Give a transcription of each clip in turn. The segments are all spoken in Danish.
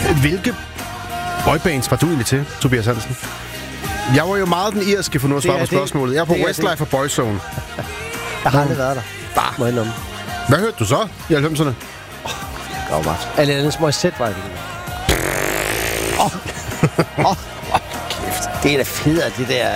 Hvilke boybands var du egentlig til, Tobias Hansen? Jeg var jo meget den irske for nu at svare på spørgsmålet. Jeg er på Westlife og Boyzone. Jeg har aldrig været der. Bah. Må jeg indrømme. Hvad hørte du så i 90'erne? Alanis Morissette var det. Kæft. Det er da fedt, det der...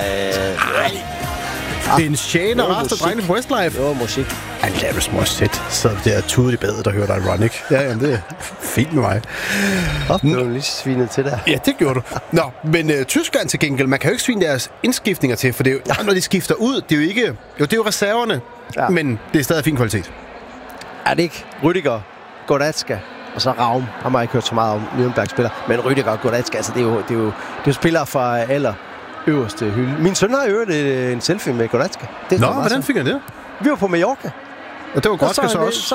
Den sjæne og resten af drengene på Westlife. Det var musik. Alanis Morissette sad der tudet i badet og hørte Ironic. Ja, jamen, det er fint med mig. Det var lige svinet til der. Ja, det gjorde du. Nå, men Tyskland til gengæld, man kan jo ikke svine deres indskiftninger til, for det er jo, når de skifter ud, det er jo ikke... Jo, det er jo reserverne, men det er stadig fin kvalitet. Er det ikke Rüdiger, Goretzka og så Raum? Har man ikke hørt så meget om Nürnberg-spiller. Men Rüdiger og Goretzka, altså det er jo spillere fra aller øverste hylde. Min søn har hørt en selfie med Goretzka. Nå, hvordan fik han det? Vi var på Mallorca. Og det var godt,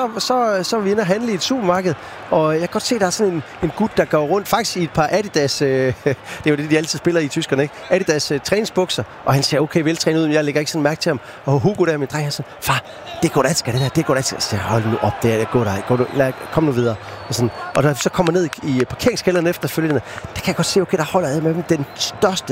så er vi inde og handle i et supermarked, og jeg kan godt se, at der er sådan en gut, der går rundt, faktisk i et par Adidas, det er jo det, de altid spiller i tyskerne, ikke? Adidas træningsbukser, og han ser okay veltrænet ud, men jeg lægger ikke sådan mærke til ham. Og Hugo der, min dreng, han sådan, far, det går da det der, det går da. Så jeg hold nu op, det er kom nu videre. Og da så kommer ned i parkeringskælderen efterfølgende, det kan jeg godt se, okay, der holder jeg med dem, den største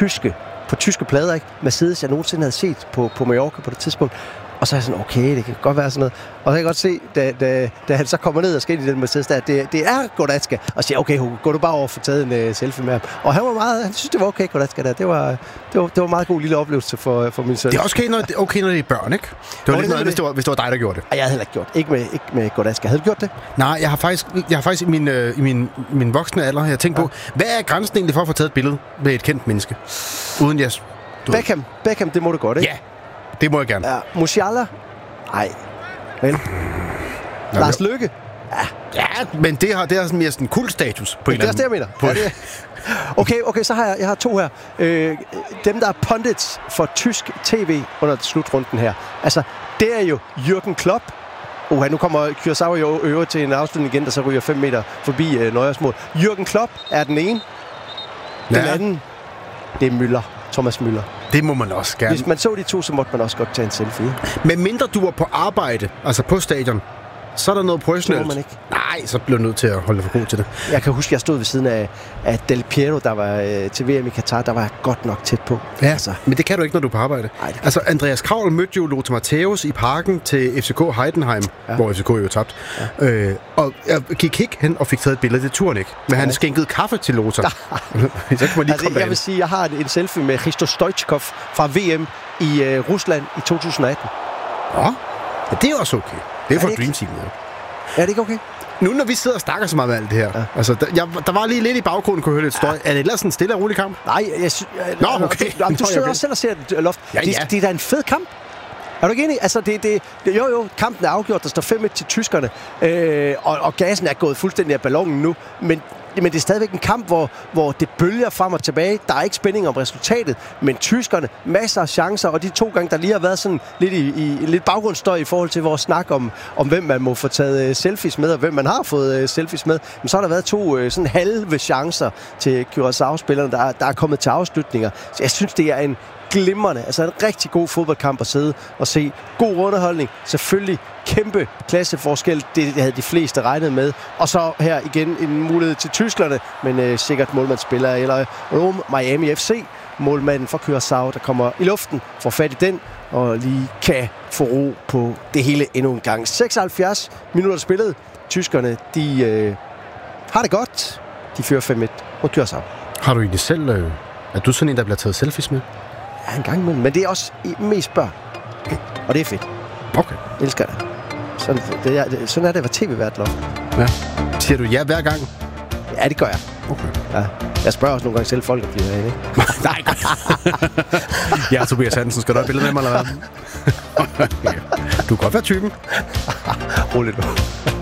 tyske plader, ikke? Mercedes, jeg nogensinde havde set på Mallorca på det tidspunkt. Og så er jeg sådan, okay, det kan godt være sådan noget. Og så kan jeg godt se, da han så kommer ned og skal ind i den Mercedes, der, det er Goretzka. Og siger, okay, Hugo, gå du bare over og få taget en selfie med ham. Og han synes, det var okay, Goretzka der. Det var en meget god lille oplevelse for min søn. Det er også okay, når det er børn, ikke? Det var lidt noget, hvis det var dig, der gjorde det. Jeg havde heller ikke gjort. Ikke med Goretzka. Havde du gjort det? Nej, jeg har faktisk i min voksne alder, jeg tænkt på, hvad er grænsen egentlig for at få taget et billede med et kendt menneske? Uden jeg... Beckham, det må du godt, ikke? Ja. Det må jeg gerne. Ja, Musiala? Nej. Vel? Lars Løkke? Ja, men det har sådan mere sådan en kultstatus på en eller anden. Det er det, jeg mener. Okay, så har jeg to her. Dem, der er pundits for tysk tv under slutrunden her. Altså, det er jo Jürgen Klopp. Nu kommer Curaçao jo øver til en afslutning igen, der så ryger 5 meter forbi Neuers mål. Jürgen Klopp er den ene. Den anden, det er Thomas Müller. Det må man også gerne. Hvis man så de to, så måtte man også godt tage en selfie. Men mindre du var på arbejde, altså på stadion, så er der noget professionelt. Det må man ikke. Nej, så bliver du nødt til at holde dig for god til det. Jeg kan huske, jeg stod ved siden af Del Piero, der var til VM i Katar. Der var jeg godt nok tæt på. Ja, altså. Men det kan du ikke, når du er på arbejde. Nej, altså, Andreas Kravl mødte jo Lothar Matthäus i parken til FCK Heidenheim, hvor FCK jo tabte. Ja. Og jeg gik hen og fik taget et billede. Det turen ikke. Men han skænkede kaffe til Lothar. Så kan man lige komme jeg vil sige, jeg har en selfie med Hristo Stoichkov fra VM i Rusland i 2018. Ja, det er også okay. Det er for Dream Team. Ja. Er det ikke okay? Nu når vi sidder og snakker så meget med alt det her, altså, der var lige lidt i baggrunden, kunne høre lidt støj. Er det ellers sådan en stille og rolig kamp? Nej, okay. Du sidder også selv og ser Loft. Ja. Det er da en fed kamp. Er du ikke enig? Altså, jo, kampen er afgjort. Der står 5-1 til tyskerne. Og gassen er gået fuldstændig af ballonen nu. Men det er stadigvæk en kamp, hvor det bølger frem og tilbage. Der er ikke spænding om resultatet, men tyskerne, masser af chancer, og de 2 gange, der lige har været sådan lidt lidt baggrundsstøj i forhold til vores snak om hvem man må få taget selfies med, og hvem man har fået selfies med. Men så har der været 2 sådan halve chancer til Curaçao-spillerne, der er kommet til afslutninger. Så jeg synes, det er en glimrende, altså en rigtig god fodboldkamp at sidde og se. God underholdning, selvfølgelig kæmpe klasseforskel, det havde de fleste regnet med. Og så her igen en mulighed til tyskerne, men sikkert målmandsspiller eller Miami FC, målmanden for Curaçao, der kommer i luften, får fat i den, og lige kan få ro på det hele endnu en gang. 76 minutter spillet. Tyskerne, de har det godt. De fører 5-1 mod Curaçao. Har du egentlig selv... Er du sådan en, der bliver taget selfies med? Ja, en gang imellem, men det er også mest børn. Og det er fedt. Okay. Jeg elsker det. Sådan er det at være tv-vært, Loft. Ja. Siger du ja hver gang? Ja, det gør jeg. Okay. Ja. Jeg spørger også nogle gange selv folk, der bliver herinde, ikke? Nej. Ja, Tobias Hansen, skal du have et billede med mig, eller hvad? Du kan godt være typen. Roligt nu.